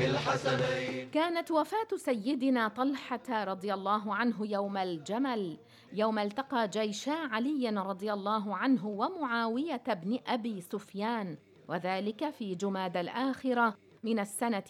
الحسنين. كانت وفاة سيدنا طلحة رضي الله عنه يوم الجمل، يوم التقى جيشا علي رضي الله عنه ومعاوية بن أبي سفيان، وذلك في جمادى الآخرة من السنة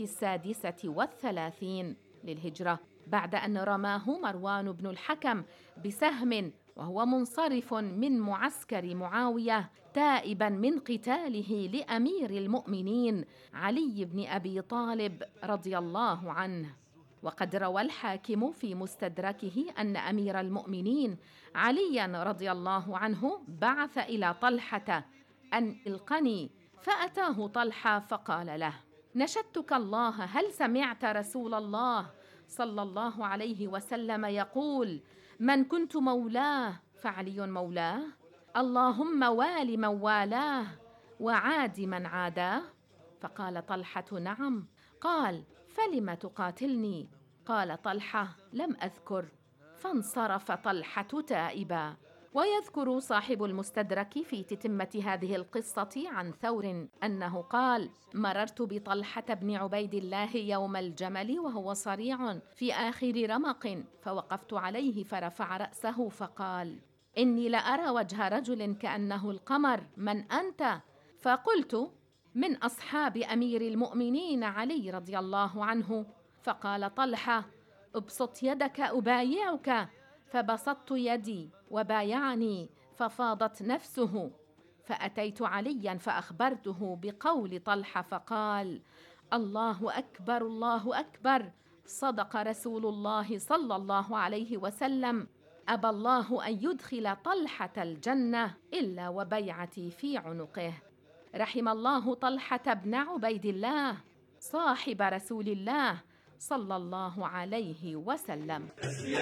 36 للهجرة، بعد أن رماه مروان بن الحكم بسهم وهو منصرف من معسكر معاوية تائبا من قتاله لأمير المؤمنين علي بن أبي طالب رضي الله عنه. وقد روى الحاكم في مستدركه أن أمير المؤمنين عليا رضي الله عنه بعث إلى طلحة أن القني، فأتاه طلحة فقال له: نشدتك الله، هل سمعت رسول الله صلى الله عليه وسلم يقول: من كنت مولاه فعلي مولاه، اللهم وال من والاه وعاد من عاداه؟ فقال طلحة: نعم. قال: فلم تقاتلني؟ قال طلحة: لم أذكر. فانصرف طلحة تائبا. ويذكر صاحب المستدرك في تتمة هذه القصة عن ثور أنه قال: مررت بطلحة بن عبيد الله يوم الجمل وهو صريع في آخر رمق، فوقفت عليه فرفع رأسه فقال: إني لأرى وجه رجل كأنه القمر، من أنت؟ فقلت: من أصحاب أمير المؤمنين علي رضي الله عنه. فقال طلحة: ابسط يدك أبايعك. فبسطت يدي وبايعني، ففاضت نفسه، فأتيت عليا فأخبرته بقول طلحة، فقال: الله أكبر الله أكبر، صدق رسول الله صلى الله عليه وسلم، أبى الله أن يدخل طلحة الجنة إلا وبيعتي في عنقه. رحم الله طلحة بن عبيد الله صاحب رسول الله صلى الله عليه وسلم.